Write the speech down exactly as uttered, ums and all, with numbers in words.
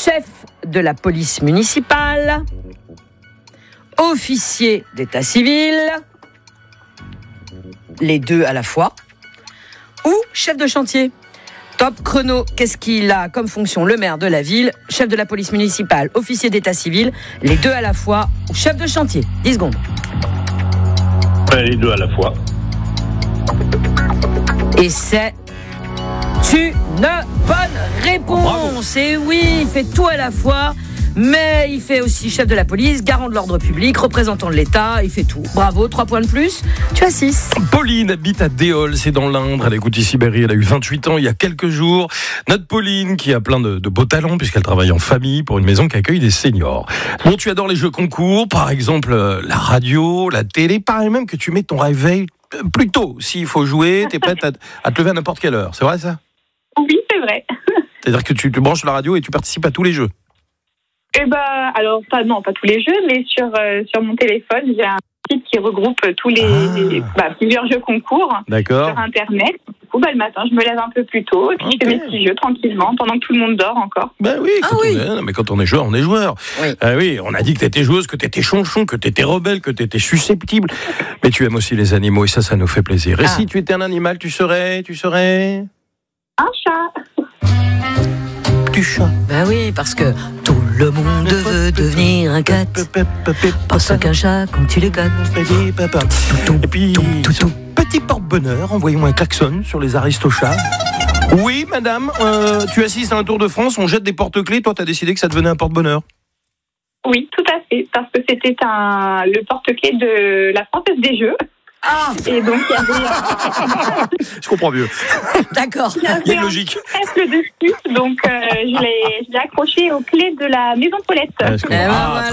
chef de la police municipale, officier d'état civil, les deux à la fois, ou chef de chantier. Top chrono, qu'est-ce qu'il a comme fonction le maire de la ville, chef de la police municipale, officier d'état civil, les deux à la fois, ou chef de chantier. dix secondes. Les deux à la fois. Et c'est une bonne réponse. Et oui, il fait tout à la fois, mais il fait aussi chef de la police, garant de l'ordre public, représentant de l'État, il fait tout. Bravo, trois points de plus, tu as six. Pauline habite à Déol, c'est dans l'Indre. Elle écoute ici Berry, elle a eu vingt-huit ans il y a quelques jours. Notre Pauline qui a plein de, de beaux talents puisqu'elle travaille en famille pour une maison qui accueille des seniors. Bon, tu adores les jeux concours, par exemple euh, la radio, la télé, pareil même que tu mets ton réveil plus tôt. S'il faut jouer, tu es prête à, à te lever à n'importe quelle heure, c'est vrai ça ? Oui, c'est vrai. C'est-à-dire que tu te branches la radio et tu participes à tous les jeux. Eh ben, alors, pas, non, pas tous les jeux, mais sur, euh, sur mon téléphone, j'ai un site qui regroupe tous les, ah. les bah, plusieurs jeux concours. D'accord. Sur Internet. Du coup, bah, le matin, je me lève un peu plus tôt et puis okay. je fais mes petits jeux tranquillement pendant que tout le monde dort encore. Ben oui, quand, ah oui. On, est, non, mais quand on est joueur, on est joueur. Oui. Euh, oui, on a dit que t'étais joueuse, que t'étais chonchon, que t'étais rebelle, que t'étais susceptible. Mais tu aimes aussi les animaux et ça, ça nous fait plaisir. Et ah. si tu étais un animal, tu serais, tu serais un chat. Du chat. Ben oui, parce que tout le monde veut devenir un cat. Parce qu'un chat, quand tu le gâtes. Et puis, petit porte-bonheur, envoyez-moi un klaxon sur les aristochats. Oui, madame, euh, tu assistes à un Tour de France, on jette des porte-clés. Toi, t'as décidé que ça devenait un porte-bonheur. Oui, tout à fait, parce que c'était un, le porte-clés de la Française des Jeux. Ah. Et donc, il y avait un... Je comprends mieux. D'accord. Il y avait il y a une logique. Un trèfle dessus, donc euh, je, l'ai, je l'ai accroché aux clés de la maison Paulette. Ah, je comprends. Ah,